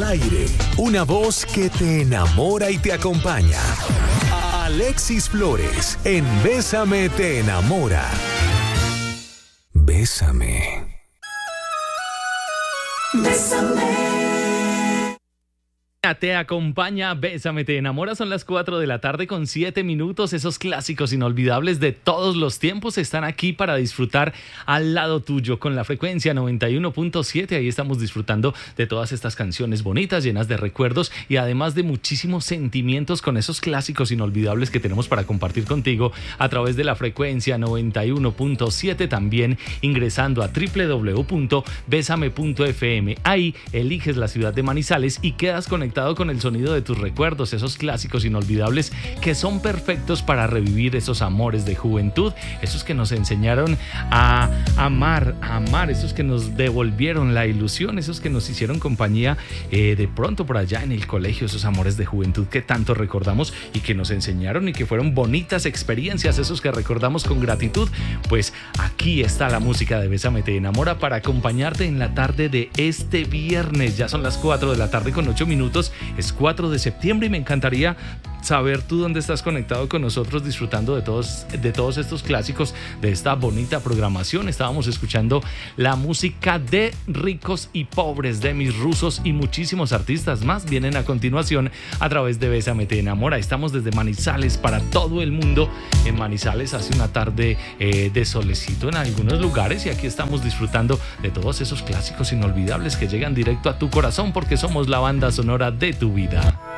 aire, una voz que te enamora y te acompaña. Alexis Flores, en Bésame te enamora. Bésame. Bésame. Te acompaña, Bésame te enamora. Son las 4 de la tarde con 7 minutos. Esos clásicos inolvidables de todos los tiempos están aquí para disfrutar al lado tuyo con la frecuencia 91.7. Ahí estamos disfrutando de todas estas canciones bonitas, llenas de recuerdos y además de muchísimos sentimientos con esos clásicos inolvidables que tenemos para compartir contigo a través de la frecuencia 91.7. También ingresando a www.besame.fm. Ahí eliges la ciudad de Manizales y quedas conectado con el sonido de tus recuerdos, esos clásicos inolvidables que son perfectos para revivir esos amores de juventud, esos que nos enseñaron a amar, esos que nos devolvieron la ilusión, esos que nos hicieron compañía de pronto por allá en el colegio, esos amores de juventud que tanto recordamos y que nos enseñaron y que fueron bonitas experiencias, esos que recordamos con gratitud. Pues aquí está la música de Bésame te enamora para acompañarte en la tarde de este viernes. Ya son las 4 de la tarde con 8 minutos. Es 4 de septiembre y me encantaría saber tú dónde estás conectado con nosotros disfrutando de todos estos clásicos, de esta bonita programación. Estábamos escuchando la música de Ricos y Pobres, de Mis Rusos y muchísimos artistas más vienen a continuación a través de Bésame te enamora. Estamos desde Manizales para todo el mundo. En Manizales hace una tarde de solecito en algunos lugares y aquí estamos disfrutando de todos esos clásicos inolvidables que llegan directo a tu corazón porque somos la banda sonora de tu vida.